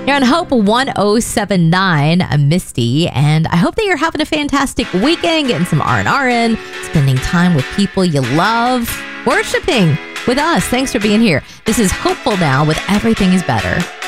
You're on Hope 1079, Misty, and I hope that you're having a fantastic weekend, getting some R&R in, spending time with people you love, worshiping with us. Thanks for being here. This is Hopeful Now with Everything is Better.